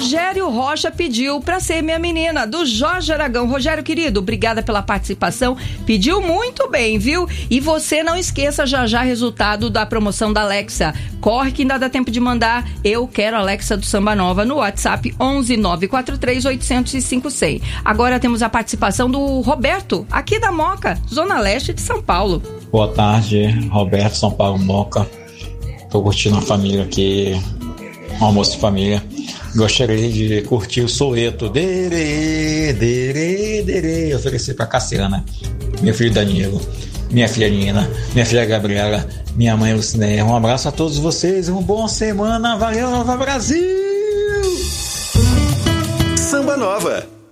Rogério Rocha pediu pra ser minha menina, do Jorge Aragão. Rogério, querido, obrigada pela participação. Pediu muito bem, viu? E você não esqueça já resultado da promoção da Alexa. Corre que ainda dá tempo de mandar Eu Quero Alexa do Samba Nova no WhatsApp 11 943 805 100. Agora temos a participação do Roberto, aqui da Moca, Zona Leste de São Paulo. Boa tarde, Roberto, São Paulo, Moca. Tô curtindo a família aqui, um almoço de família. Gostaria de curtir o Soleto. Derê, derê, derê. Oferecer pra Cassiana, meu filho Danilo, minha filha Nina, minha filha Gabriela, minha mãe Lucinéia. Um abraço a todos vocês, uma boa semana. Valeu, Nova Brasil! Samba Nova.